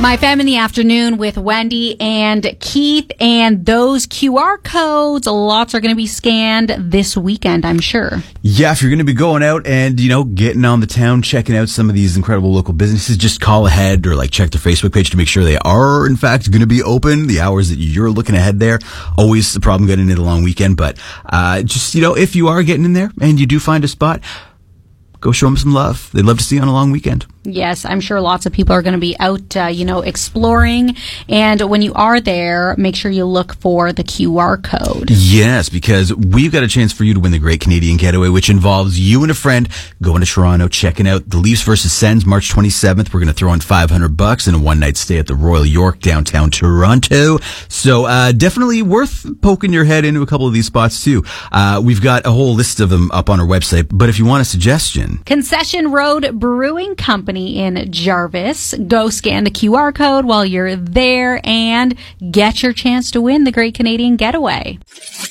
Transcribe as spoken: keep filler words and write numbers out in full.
My Fam in the Afternoon with Wendy and Keith, and those Q R codes, lots are going to be scanned this weekend, I'm sure. Yeah, if you're going to be going out and, you know, getting on the town, checking out some of these incredible local businesses, just call ahead or like check their Facebook page to make sure they are, in fact, going to be open the hours that you're looking ahead there. Always the problem getting in a long weekend, but uh, just, you know, if you are getting in there and you do find a spot, go show them some love. They'd love to see you on a long weekend. Yes, I'm sure lots of people are going to be out, uh, you know, exploring. And when you are there, make sure you look for the Q R code. Yes, because we've got a chance for you to win the Great Canadian Getaway, which involves you and a friend going to Toronto, checking out the Leafs versus Sens March twenty-seventh. We're going to throw in five hundred bucks and a one-night stay at the Royal York downtown Toronto. So uh, definitely worth poking your head into a couple of these spots, too. Uh, we've got a whole list of them up on our website. But if you want a suggestion... Concession Road Brewing Company in Jarvis. Go scan the Q R code while you're there and get your chance to win the Great Canadian Getaway.